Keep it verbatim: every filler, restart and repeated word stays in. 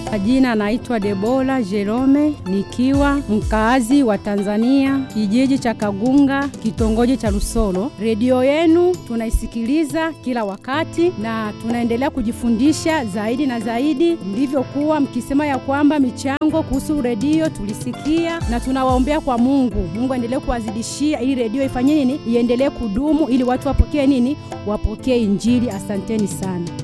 Jina naitwa Debola Jerome, nikiwa mkazi wa Tanzania, kijiji cha Kagunga, kitongoji cha Lusolo. Radio yenu tunaisikiliza kila wakati na tunaendelea kujifundisha zaidi na zaidi. Ndivyokuwa mkisema ya kwamba michango kuhusu radio tulisikia, na tunawaombea kwa Mungu. Mungu aendelee kuwazidishia ili radio ifanye nini? Iendelee kudumu ili watu wapokee nini? Wapokee Injili. Asanteni sana.